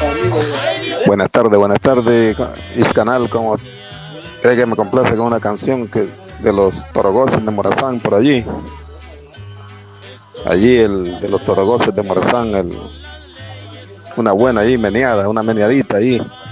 Buenas tardes, Iscanal, como cree que me complace con una canción que de los Torogoces de Morazán por allí. Allí el de los Torogoces de Morazán, una buena ahí, meneada, una meneadita ahí.